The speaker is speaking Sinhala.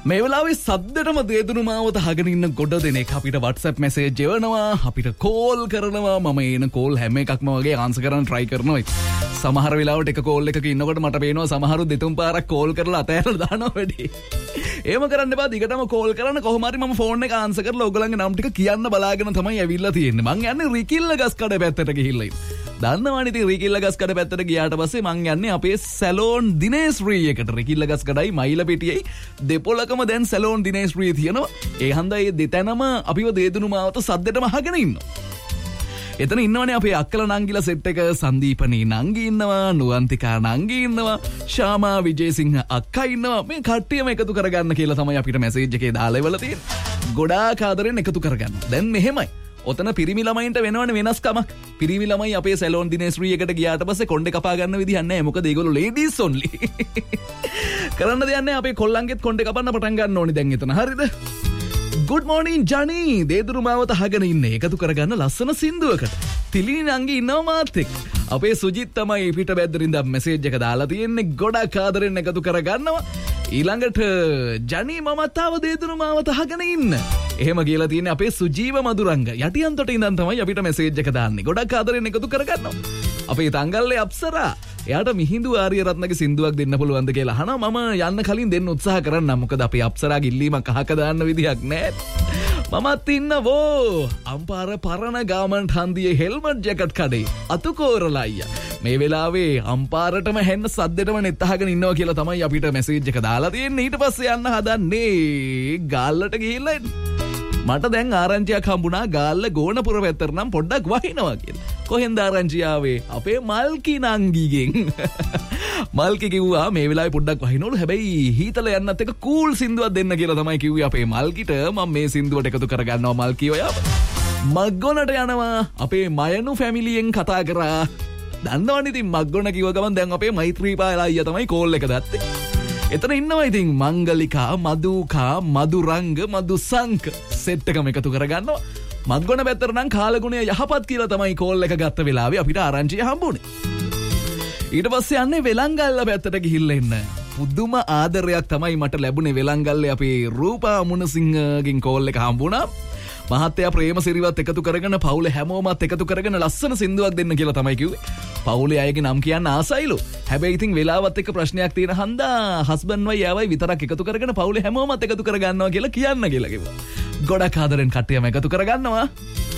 මේ වෙලාවේ සද්දටම දේදුණු මාවත අහගෙන ඉන්න ගොඩ දෙනෙක් අපිට WhatsApp message එවනවා, අපිට call කරනවා. මම එන call හැම එකක්ම වගේ answer කරන්න try කරනවා. සමහර වෙලාවට එක call එකක ඉන්නකොට මට පේනවා සමහරු දෙතුන් පාරක් call කරලා අතහැරලා දානවා වැඩි. එහෙම කරන්න එපා. දිගටම call කරන්න. කොහොම හරි මම phone එක answer කරලා ඔයගොල්ලන්ගේ නම් ටික කියන්න බලාගෙන තමයි ඇවිල්ලා තියෙන්නේ. මං යන්නේ රිකිල්ල ගස්කඩ පැත්තට ගිහිල්ලා ඉන්න. දන්නවනේ ඉතින් රිකිල්ල ගස්කඩ පැත්තට ගියාට පස්සේ මං යන්නේ අපේ සැලෝන් දිනේශ්‍රී එකට. රිකිල්ල ගස්කඩයි මයිලපිටියයි දෙපොලකම දැන් සැලෝන් දිනේශ්‍රී තියෙනවා. ඒ හන්දා මේ දෙතැනම අපිව දේදුණු මාවත සද්දෙටම අහගෙන ඉන්නවා. එතන ඉන්නවනේ අපේ අක්කලා නංගිලා සෙට් එක. සංදීපනී නංගි ඉන්නවා, නුවන්තිකා නංගි ඉන්නවා, ශාමා විජේසිංහ අක්කා ඉන්නවා. මේ කට්ටියම එකතු කරගන්න කියලා තමයි අපිට මැසේජ් එකේ දාලා ඉවලා තියෙන්නේ. ගොඩාක් ආදරෙන් එකතු කරගන්න. දැන් මෙහෙමයි. ඔතන පිරිමි ළමයින්ට වෙනවනේ වෙනස්කමක්. පිරිමි ළමයි අපේ සැලෝන් දිනේශ්‍රී එකට ගියාට පස්සේ කොණ්ඩේ කපා ගන්න විදිහක් නැහැ. මොකද ඒගොල්ලෝ ladies only. කරන්න දෙයක් නැහැ. අපේ කොල්ලන්ගෙත් කොණ්ඩේ කපන්න පටන් ගන්න ඕනි දැන් එතන. හරිද? Good morning Johnny. දේදුරු මාවත අහගෙන ඉන්නේ එකතු කරගන්න ලස්සන සින්දුවකට. තිලිනි නංගි ඉන්නවා මාත් එක්ක. අපේ සුජිත් තමයි පිට බැද්දරින්ද මැසේජ් එක දාලා තියෙන්නේ. ගොඩක් ආදරෙන් එකතු කරගන්නවා. ඊළඟට ජනී මමත් ආව දේදුරු මාවත අහගෙන ඉන්න. එහෙම කියලා තියෙන්නේ අපේ සුජීව මදුරංග. යටියන්තොට ඉඳන් තමයි අපිට මැසේජ් එක දාන්නේ. ගොඩක් ආදරෙන් එකතු කරගන්නවා. අපේ තංගල්ලේ අප්සරා. එයාට මිහිඳු ආරියරත්නගේ සින්දුවක් දෙන්න පුළුවන්ද කියලා අහනවා. මම යන්න කලින් දෙන්න උත්සාහ කරන්නම්. මොකද අපේ අප්සරාගේ ඉල්ලීමක් අහක දාන්න විදියක් නැහැ. මමත් ඉන්නවෝ අම්පාර පරණ ගාමන්ට් හන්දියේ හෙල්මට් ජැකට් කඩේ අතුකෝරලා අයියා. මේ වෙලාවේ අම්පාරටම හැන්න සද්දෙටම නෙත් අහගෙන ඉන්නවා කියලා තමයි අපිට මැසේජ් එක දාලා තියෙන්නේ. ඊට පස්සේ යන්න හදන්නේ ගාල්ලට ගිහිල්ලා එන්න. මට දැන් ආරංචියක් හම්බුණා ගාල්ල ගෝනපුර පැත්තට නම් පොඩ්ඩක් වහිනවා කියලා. කොහෙන්ද ආරංචිය ආවේ? අපේ මල්කි නංගිගෙන්. මල්කි කිව්වා මේ වෙලාවේ පොඩ්ඩක් වහිනවලු. හැබැයි හීතල යන්නත් එක කූල් සින්දුවක් දෙන්න කියලා තමයි කිව්වේ අපේ මල්කිට. මම මේ සින්දුවට එකතු කරගන්නවා මල්කි ඔයාව. මග්ගොනට යනවා. අපේ මයනු ෆැමිලියෙන් කතා කරා. දන්නවනේ ඉතින් මග්ගොන කිව්ව ගමන් දැන් අපේ මෛත්‍රීපාල අයියා තමයි කෝල් එක දැත්තේ. එතන ඉන්නවා ඉතින් මංගලිකා, මදුකා, මදුරංග, මදුසංක සෙට් එකම එකතු කරගන්නවා. මග්ගොන පැත්තට නම් කාලගුණය යහපත් කියලා තමයි කෝල් එක ගත්ත වෙලාවේ අපිට ආරංචිය හම්බුනේ. ඊට පස්සේ යන්නේ වෙලංගල්ල පැත්තට ගිහිල්ලා ඉන්න. පුදුම ආදරයක් තමයි මට ලැබුණේ වෙලංගල්ලේ අපේ රූපා මුණසිංහගෙන් කෝල් එක හම්බුණා. මහත්තයා ප්‍රේමසිරිවත් එකතු කරගෙන පවුලේ හැමෝමත් එකතු කරගෙන ලස්සන සින්දුවක් දෙන්න කියලා තමයි කිව්වේ. පවුලේ අයගේ නම් කියන්න ආසයිලු. හැබැයි ඉතින් වෙලාවත් එක්ක ප්‍රශ්නයක් තියෙන හන්දා හස්බන්ඩ් වයි යාවයි විතරක් එකතු කරගෙන පවුලේ හැමෝමත් එකතු කරගන්නවා කියලා කියන්න කියලා කිව්වා. ගොඩක් ආදරෙන් කට්ටියම එකතු කරගන්නවා.